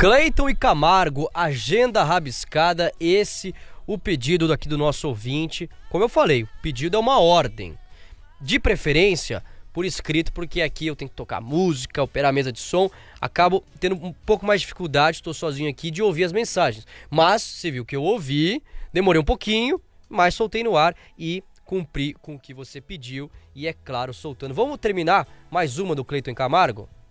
Cleiton e Camargo, agenda rabiscada, esse o pedido daqui do nosso ouvinte. Como eu falei, o pedido é uma ordem. De preferência, por escrito, porque aqui eu tenho que tocar música, operar a mesa de som, acabo tendo um pouco mais de dificuldade, estou sozinho aqui, de ouvir as mensagens. Mas, você viu que eu ouvi, demorei um pouquinho, mas soltei no ar e cumpri com o que você pediu e, é claro, soltando. Vamos terminar mais uma do Cleiton e Camargo?